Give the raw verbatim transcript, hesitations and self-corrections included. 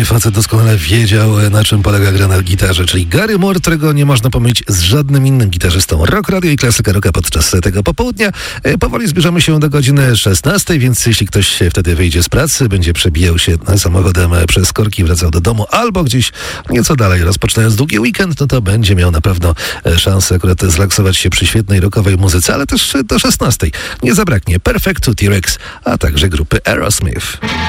i facet doskonale wiedział, na czym polega gra na gitarze, czyli Gary Moore, którego nie można pomylić z żadnym innym gitarzystą. Rock Radio i klasyka rocka podczas tego popołudnia. Powoli zbliżamy się do godziny szesnastej, więc jeśli ktoś wtedy wyjdzie z pracy, będzie przebijał się samochodem przez korki, wracał do domu albo gdzieś nieco dalej, rozpoczynając długi weekend, no to będzie miał na pewno szansę akurat zrelaksować się przy świetnej rockowej muzyce, ale też do szesnastej nie zabraknie Perfectu, T-Rex, a także grupy Aerosmith.